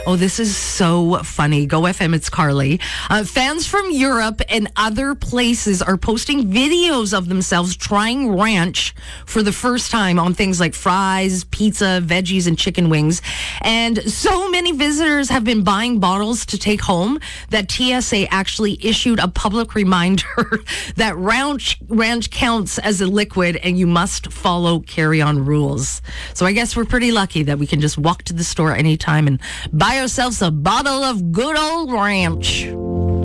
Oh, this is so funny. Go FM, it's Carly. Fans from Europe and other places are posting videos of themselves trying ranch for the first time on things like fries, pizza, veggies, and chicken wings. And so many visitors have been buying bottles to take home that TSA actually issued a public reminder that ranch counts as a liquid and you must follow carry-on rules. So I guess we're pretty lucky that we can just walk to the store anytime and buy ourselves a bottle of good old ranch.